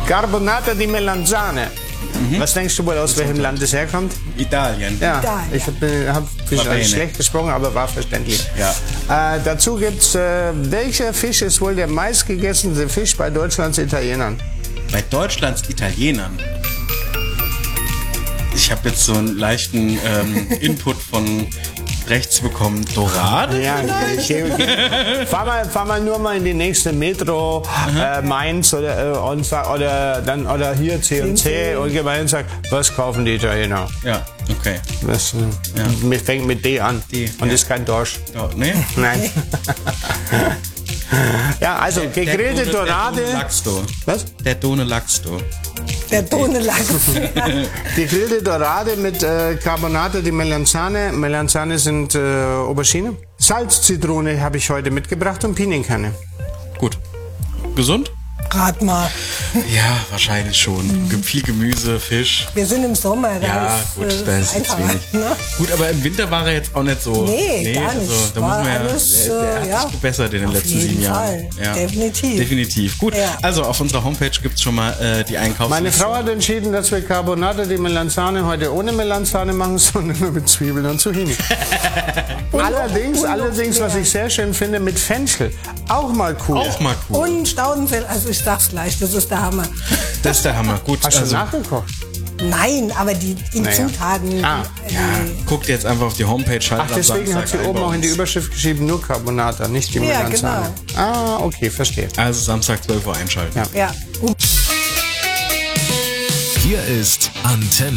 Carbonata di Melanzane. Was denkst du wohl, aus welchem Land es herkommt? Italien. Ja, Italien. ich habe schlecht gesprochen, aber war verständlich. Ja. Dazu gibt's, welcher Fisch ist wohl der meistgegessene Fisch bei Deutschlands Italienern? Bei Deutschlands Italienern. Ich habe jetzt so einen leichten Input von rechts bekommen. Dorade? Ja, fahr mal nur mal in die nächste Metro, Mainz oder hier C&C und geh mal hin und sag, was kaufen die Italiener? Ja, okay. Das fängt mit D an. D, und ja. ist kein Dorsch. Oh, nee? Nein. Ja, also gegrillte Dorade. Der Done Lachsto. Was? Der Done Lachsto. Der Donelachs. Gegrillte Dorade mit Carbonata di Melanzane. Melanzane sind Aubergine. Salz, Zitrone habe ich heute mitgebracht und Pinienkerne. Gut. Gesund? Rat mal. Ja, wahrscheinlich schon. Viel Gemüse, Fisch. Wir sind im Sommer. Ja, gut, da ist jetzt wenig. Ne? Gut, aber im Winter war er jetzt auch nicht so. Nee, gar nicht. Also, da War muss man alles, der hat sich gebessert in den auf letzten jeden 7 Jahren. Fall. Ja. Definitiv. Definitiv. Gut, Ja. also auf unserer Homepage gibt es schon mal die Einkaufsliste. Meine Frau hat entschieden, dass wir Carbonata di Melanzane heute ohne Melanzane machen, sondern nur mit Zwiebeln und Zucchini. Allerdings, was ich sehr schön finde, mit Fenchel. Auch mal cool. Auch mal cool. Und Staudenfell, also ich sag's gleich, das ist der Hammer. Das ist der Hammer. Gut, Hast du also nachgekocht? Nein, aber die Naja. Zutaten. guckt jetzt einfach auf die Homepage. Ach, deswegen hat sie oben auch in die Überschrift geschrieben, nur Carbonata, nicht die Ja, Melanzane. Ah, okay, verstehe. Also Samstag 12 Uhr einschalten. Ja. Ja. Hier ist Antenne.